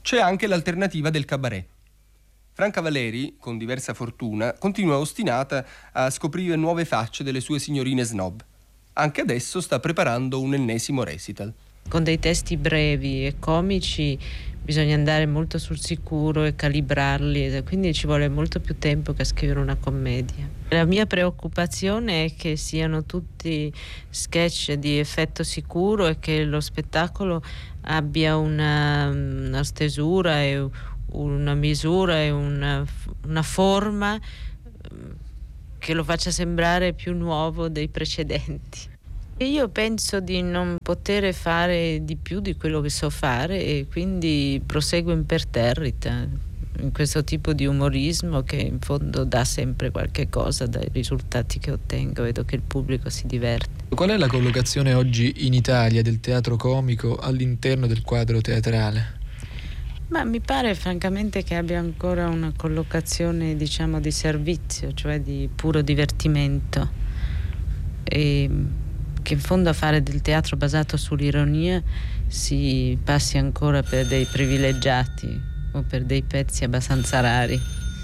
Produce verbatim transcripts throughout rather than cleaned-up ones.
C'è anche l'alternativa del cabaret. Franca Valeri, con diversa fortuna, continua ostinata a scoprire nuove facce delle sue signorine snob. Anche adesso sta preparando un ennesimo recital. Con dei testi brevi e comici bisogna andare molto sul sicuro e calibrarli, quindi ci vuole molto più tempo che a scrivere una commedia. La mia preoccupazione è che siano tutti sketch di effetto sicuro e che lo spettacolo abbia una, una stesura e una misura e una, una forma che lo faccia sembrare più nuovo dei precedenti. E io penso di non poter fare di più di quello che so fare e quindi proseguo imperterrita in questo tipo di umorismo che in fondo dà sempre qualche cosa dai risultati che ottengo. Vedo che il pubblico si diverte. Qual è la collocazione oggi in Italia del teatro comico all'interno del quadro teatrale? Ma mi pare francamente che abbia ancora una collocazione, diciamo, di servizio, cioè di puro divertimento, e che in fondo a fare del teatro basato sull'ironia si passi ancora per dei privilegiati o per dei pezzi abbastanza rari.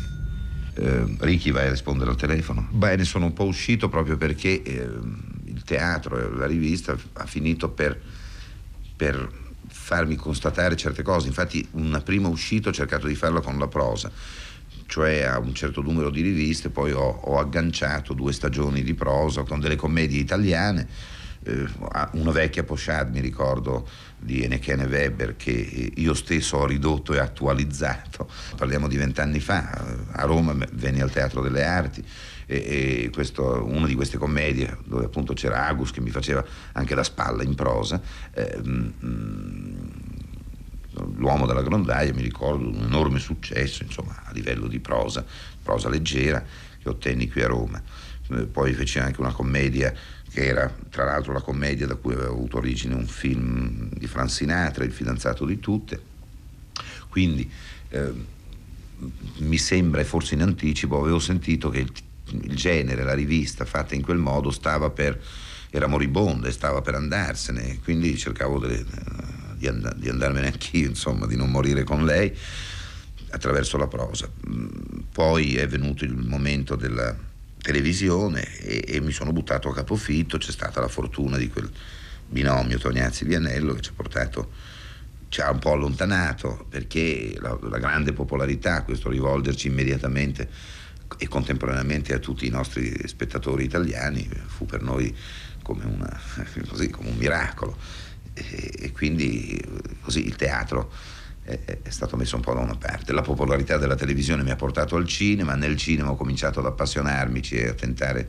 Eh, Ricky, vai a rispondere al telefono? Beh, ne sono un po' uscito proprio perché eh, il teatro e la rivista ha finito per, per farmi constatare certe cose. Infatti una prima uscita ho cercato di farla con la prosa, cioè a un certo numero di riviste, poi ho, ho agganciato due stagioni di prosa con delle commedie italiane, eh, una vecchia Pochade, mi ricordo, di Ennekene Weber, che io stesso ho ridotto e attualizzato. Parliamo di vent'anni fa, a Roma venni al Teatro delle Arti e, e questo, una di queste commedie dove appunto c'era Agus che mi faceva anche la spalla in prosa, eh, mh, L'uomo della grondaia, mi ricordo, un enorme successo, insomma, a livello di prosa, prosa leggera, che ottenni qui a Roma. Poi feci anche una commedia che era, tra l'altro, la commedia da cui aveva avuto origine un film di Frank Sinatra, Il fidanzato di tutte. Quindi eh, mi sembra, e forse in anticipo, avevo sentito che il, il genere, la rivista fatta in quel modo stava per, era moribonda e stava per andarsene, quindi cercavo delle... Di, and- di andarmene anch'io, insomma, di non morire con lei attraverso la prosa. Poi è venuto il momento della televisione e, e mi sono buttato a capofitto. C'è stata la fortuna di quel binomio Tognazzi-Vianello che ci ha portato, ci ha un po' allontanato, perché la, la grande popolarità, questo rivolgerci immediatamente e contemporaneamente a tutti i nostri spettatori italiani, fu per noi come, una, così, come un miracolo. E, e quindi così il teatro è, è stato messo un po' da una parte. La popolarità della televisione mi ha portato al cinema, nel cinema ho cominciato ad appassionarmici e a tentare,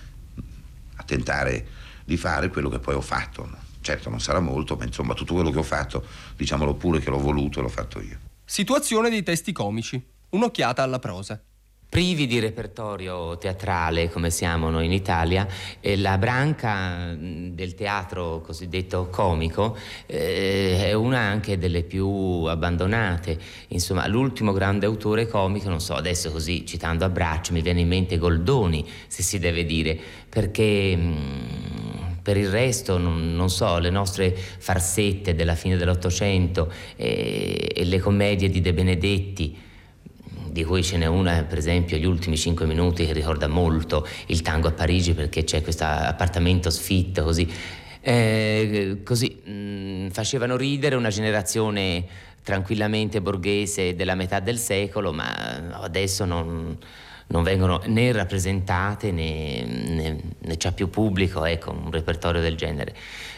a tentare di fare quello che poi ho fatto. Certo non sarà molto, ma insomma tutto quello che ho fatto, diciamolo pure che l'ho voluto e l'ho fatto io. Situazione dei testi comici, un'occhiata alla prosa. Privi di repertorio teatrale come siamo noi in Italia, eh, la branca del teatro cosiddetto comico eh, è una anche delle più abbandonate. Insomma, l'ultimo grande autore comico, non so, adesso così citando a braccio mi viene in mente Goldoni, se si deve dire, perché mh, per il resto non, non so, le nostre farsette della fine dell'Ottocento eh, e le commedie di De Benedetti, di cui ce n'è una per esempio Gli ultimi cinque minuti che ricorda molto Il tango a Parigi, perché c'è questo appartamento sfitto così eh, così mh, facevano ridere una generazione tranquillamente borghese della metà del secolo, ma adesso non, non vengono né rappresentate né, né, né c'è più pubblico, ecco, un repertorio del genere.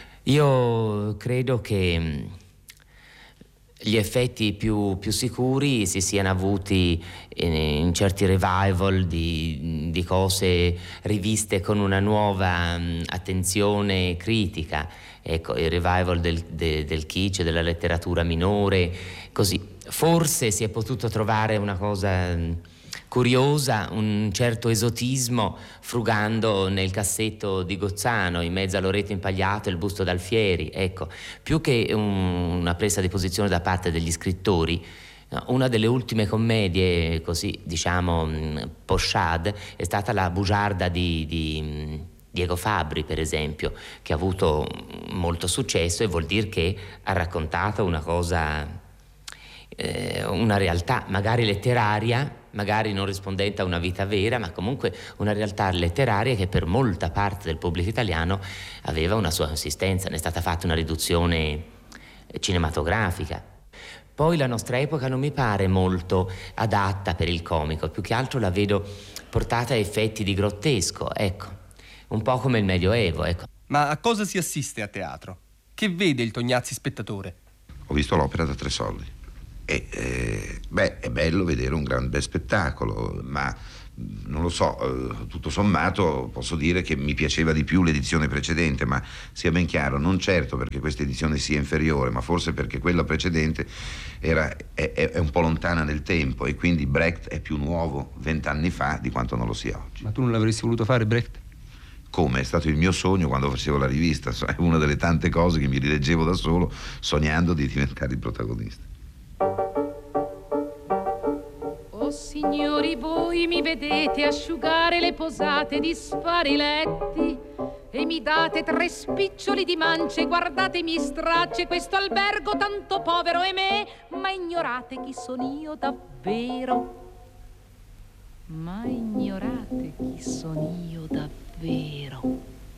Io credo che gli effetti più, più sicuri si siano avuti in, in certi revival di, di cose riviste con una nuova um, attenzione critica. Ecco, il revival del, de, del kitsch, della letteratura minore, così. Forse si è potuto trovare una cosa um, curiosa, un certo esotismo, frugando nel cassetto di Gozzano, in mezzo a Loreto Impagliato e il busto d'Alfieri. Ecco, più che un, una presa di posizione da parte degli scrittori, no, una delle ultime commedie, così diciamo, pochade, è stata la bugiarda di, di Diego Fabbri, per esempio, che ha avuto molto successo e vuol dire che ha raccontato una cosa eh, una realtà magari letteraria, magari non rispondente a una vita vera, ma comunque una realtà letteraria che per molta parte del pubblico italiano aveva una sua consistenza. Ne è stata fatta una riduzione cinematografica. Poi la nostra epoca non mi pare molto adatta per il comico, più che altro la vedo portata a effetti di grottesco, ecco, un po' come il Medioevo, ecco. Ma a cosa si assiste a teatro? Che vede il Tognazzi spettatore? Ho visto l'opera da tre soldi e eh, beh, è bello vedere un gran bel spettacolo, ma non lo so, eh, tutto sommato posso dire che mi piaceva di più l'edizione precedente, ma sia ben chiaro, non certo perché questa edizione sia inferiore, ma forse perché quella precedente era, è, è un po' lontana nel tempo e quindi Brecht è più nuovo vent'anni fa di quanto non lo sia oggi. Ma tu non l'avresti voluto fare, Brecht? Come? È stato il mio sogno quando facevo la rivista, è una delle tante cose che mi rileggevo da solo sognando di diventare il protagonista. Oh signori, voi mi vedete asciugare le posate di spari letti e mi date tre spiccioli di mance, guardate i miei stracci, questo albergo tanto povero è me, ma ignorate chi sono io davvero. Ma ignorate chi sono io davvero.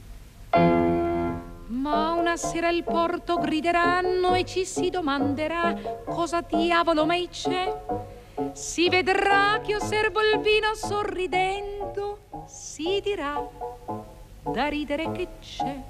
Ma una sera il porto grideranno e ci si domanderà cosa diavolo mai c'è. Si vedrà che io servo il vino sorridendo, si dirà da ridere che c'è.